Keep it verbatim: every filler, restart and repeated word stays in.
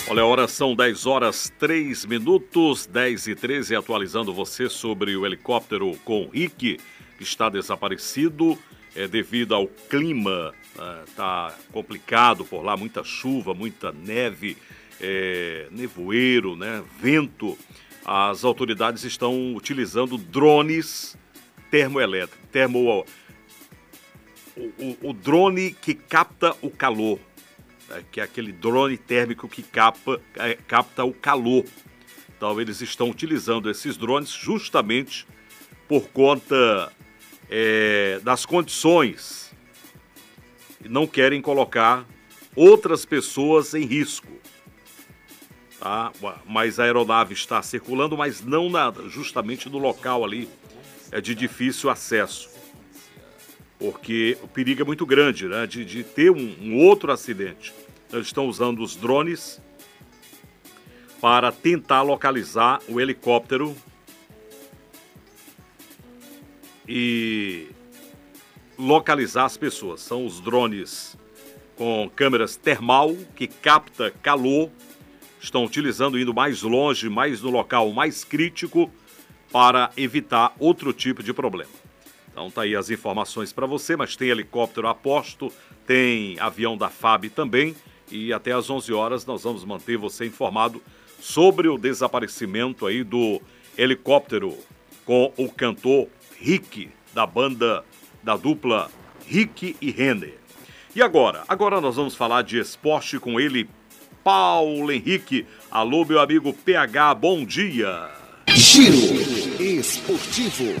Olha, a hora são dez horas, três minutos, dez e treze, atualizando você sobre o helicóptero com Rick, que está desaparecido é, devido ao clima, está é, complicado por lá, muita chuva, muita neve, é, nevoeiro, né, vento. As autoridades estão utilizando drones termoelétricos, termo, o, o, o drone que capta o calor. É, que é aquele drone térmico que capta, é, capta o calor. Então, eles estão utilizando esses drones justamente por conta é, das condições e não querem colocar outras pessoas em risco. Tá? Mas a aeronave está circulando, mas não na, justamente no local ali é de difícil acesso. Porque o perigo é muito grande, né, de, de ter um, um outro acidente. Eles estão usando os drones para tentar localizar o helicóptero e localizar as pessoas. São os drones com câmeras termal que capta calor. Estão utilizando, indo mais longe, mais no local mais crítico para evitar outro tipo de problema. Então tá aí as informações para você, mas tem helicóptero a posto, tem avião da F A B também, e até às onze horas nós vamos manter você informado sobre o desaparecimento aí do helicóptero com o cantor Rick, da banda, da dupla Rick e Renner. E agora? Agora nós vamos falar de esporte com ele, Paulo Henrique. Alô, meu amigo P H, bom dia. Giro Esportivo.